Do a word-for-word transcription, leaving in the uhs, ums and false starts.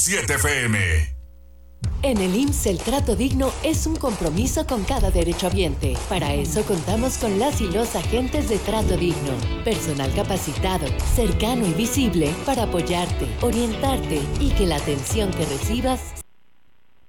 siete F M. En el I M S S el trato digno es un compromiso con cada derechohabiente. Para eso contamos con las y los agentes de trato digno. Personal capacitado, cercano y visible para apoyarte, orientarte y que la atención que recibas